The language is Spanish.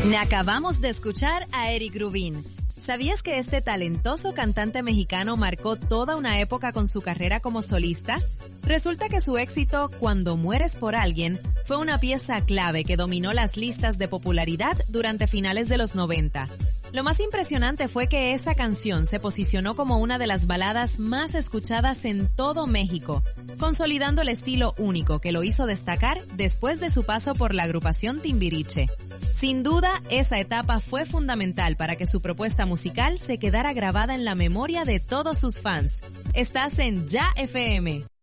Acabamos de escuchar a Eric Rubin. ¿Sabías que este talentoso cantante mexicano marcó toda una época con su carrera como solista? Resulta que su éxito Cuando mueres por alguien fue una pieza clave que dominó las listas de popularidad durante finales de los 90. Lo más impresionante fue que esa canción se posicionó como una de las baladas más escuchadas en todo México, consolidando el estilo único que lo hizo destacar después de su paso por la agrupación Timbiriche. Sin duda, esa etapa fue fundamental para que su propuesta musical se quedara grabada en la memoria de todos sus fans. Estás en Ya FM.